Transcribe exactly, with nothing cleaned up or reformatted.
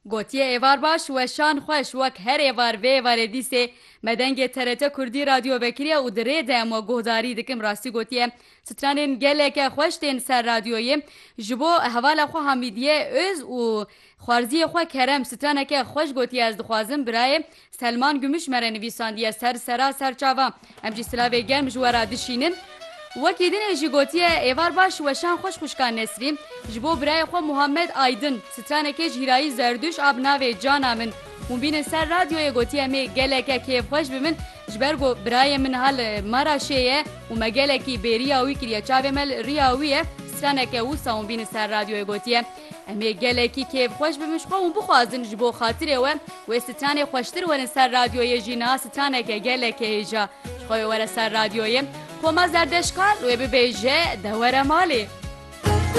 Gotiye êvar baş weşan xweş wek her êvar vê êvarê dîsê me dengê T R T Kurdî radyo vekiriye û di rê de em guhdarî dikim rastî gotiye stranên geleke xweş tên ser radyoyê ji bo hevala xwe Hamîdiyê öz û xwarziyê xwe kerem straneke xweş gotiye ez dixwazim birayê Selman Gümüşmere nivîsandiye ser sera serçava em jî silavê germ ji we re dişînin. Wekî dinê jî gotiye êvar baş weşan xweş xwişka Nesrî ji bo birayê xwe Muhammed Aydin stranekê ji hîrayî zerdûş ab navê cana min hûn bînin ser radyoyê gotiye em geleke kêfxweş bi min ji ber got birayê min hal Maraşê ye û me gelekî bêriya wî kiriye çavê me riya wî ye straneke wisa hûn bînin ser radyoyê gotiye em ê gelekî kêfxweş bi min ji xwe hûn bixwazin ji bo xatirê we wê stranê xweştir werin ser radyoyê jî niha straneke gelekê hêja ji xwe were ser radyoyê Koma zerdeşkar wê bibêje de were malê.